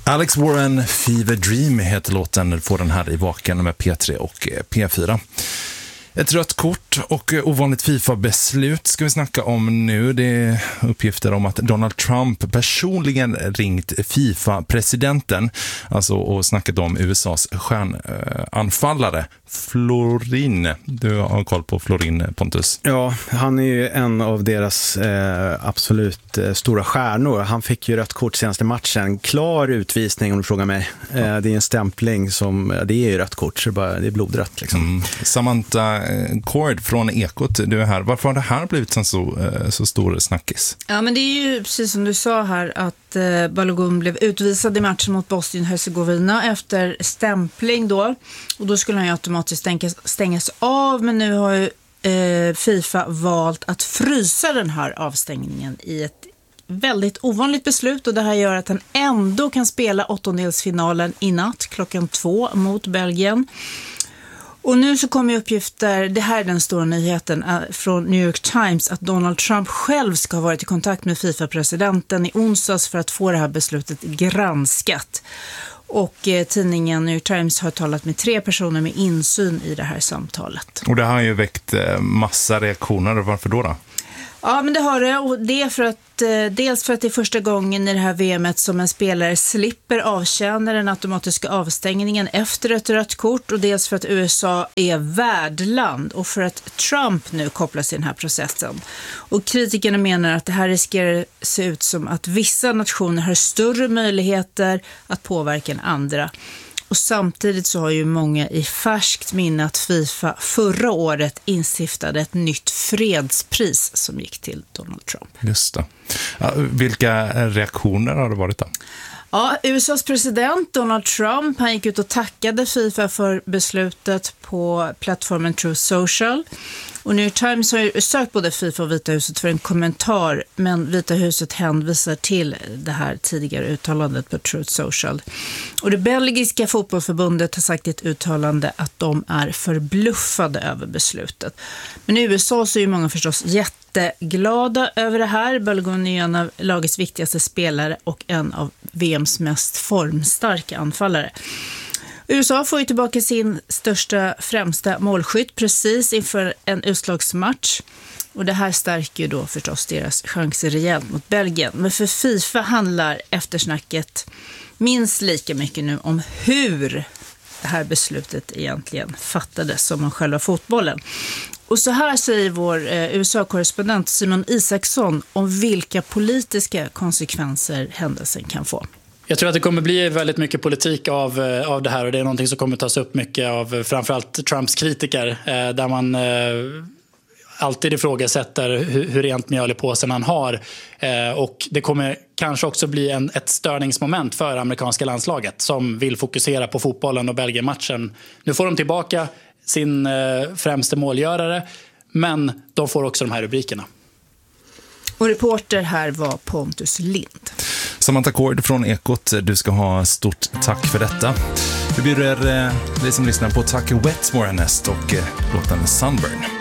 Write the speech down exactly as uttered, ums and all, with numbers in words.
Alex Warren, Fever Dream heter låten, får den här i Vaken med P tre och P fyra. Ett rött kort och ovanligt FIFA-beslut ska vi snacka om nu. Det är uppgifter om att Donald Trump personligen ringt FIFA-presidenten, alltså och snackat om U S A:s stjärnanfallare Florin. Du har koll på Florin, Pontus. Ja, han är ju en av deras eh, absolut eh, stora stjärnor. Han fick ju rött kort senaste matchen. Klar utvisning om du frågar mig. Eh, det är en stämpling som, det är ju rött kort, så det är, bara, det är blodrött liksom. Mm. Samantha Cord från Ekot, du är här. Varför har det här blivit en så, så stor snackis? Ja, men det är ju precis som du sa här att eh, Balogun blev utvisad i matchen mot Bosnien-Herzegovina efter stämpling då. Och då skulle han ju automatiskt stängas, stängas av, men nu har ju eh, FIFA valt att frysa den här avstängningen i ett väldigt ovanligt beslut, och det här gör att han ändå kan spela åttondelsfinalen i natt klockan två mot Belgien. Och nu så kommer uppgifter, det här är den stora nyheten från New York Times, att Donald Trump själv ska ha varit i kontakt med FIFA-presidenten i onsdags för att få det här beslutet granskat. Och eh, tidningen New York Times har talat med tre personer med insyn i det här samtalet. Och det har ju väckt eh, massa reaktioner. Varför då då? Ja, men det har det, och det är för att eh, dels för att det är första gången i det här V M:et som en spelare slipper avtjäna den automatiska avstängningen efter ett rött kort, och dels för att U S A är värdland och för att Trump nu kopplas i den här processen. Och kritikerna menar att det här riskerar se ut som att vissa nationer har större möjligheter att påverka än andra. Och samtidigt så har ju många i färskt minne att FIFA förra året instiftade ett nytt fredspris som gick till Donald Trump. Just det. Ja, vilka reaktioner har det varit då? Ja, U S A:s president Donald Trump, han gick ut och tackade FIFA för beslutet på plattformen Truth Social. Och New York Times har ju sökt både FIFA och Vita huset för en kommentar, men Vita huset hänvisar till det här tidigare uttalandet på Truth Social. Och det belgiska fotbollförbundet har sagt i ett uttalande att de är förbluffade över beslutet. Men i U S A så är ju många förstås jätteglada över det här. Balogun är en av lagets viktigaste spelare och en av V M:s mest formstarka anfallare. U S A får ju tillbaka sin största främsta målskytt precis inför en utslagsmatch. Och det här stärker ju då förstås deras chanser rejält mot Belgien. Men för FIFA handlar eftersnacket minst lika mycket nu om hur det här beslutet egentligen fattades som om själva fotbollen. Och så här säger vår eh, U S A-korrespondent Simon Isaksson om vilka politiska konsekvenser händelsen kan få. Jag tror att det kommer bli väldigt mycket politik av, av det här, och det är någonting som kommer tas upp mycket av framförallt Trumps kritiker, eh, där man eh, alltid ifrågasätter hur, hur rent mjöl i påsen han har. Eh, och det kommer kanske också bli en, ett störningsmoment för amerikanska landslaget som vill fokusera på fotbollen och Belgien-matchen. Nu får de tillbaka sin eh, främste målgörare, men de får också de här rubrikerna. Och reporter här var Pontus Lind. Samantha Cord från Ekot, du ska ha stort tack för detta. Vi bjuder dig som lyssnar på Tack Wetmore näst och låten Sunburn.